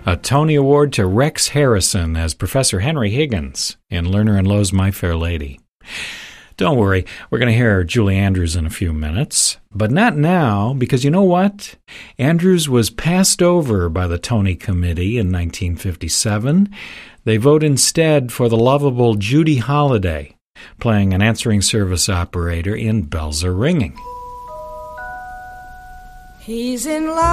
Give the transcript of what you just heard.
A Tony Award to Rex Harrison as Professor Henry Higgins in Lerner and Loewe's My Fair Lady. Don't worry, we're going to hear Julie Andrews in a few minutes, but not now, because you know what? Andrews was passed over by the Tony Committee in 1957. They vote instead for the lovable Judy Holliday, playing an answering service operator in Bells Are Ringing. He's in love.